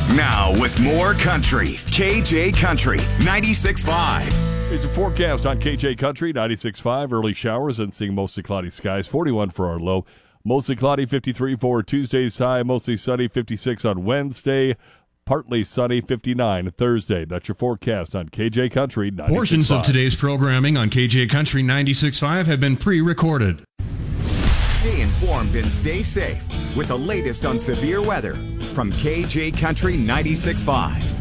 Now with more country, KJ Country 96.5. It's a forecast on KJ Country 96.5. Early showers and seeing mostly cloudy skies. 41 for our low. Mostly cloudy, 53 for Tuesday's high. Mostly sunny, 56 on Wednesday. Partly sunny, 59 Thursday. That's your forecast on KJ Country 96.5. Portions of today's programming on KJ Country 96.5 have been pre-recorded. Stay informed and stay safe with the latest on severe weather from KJ Country 96.5.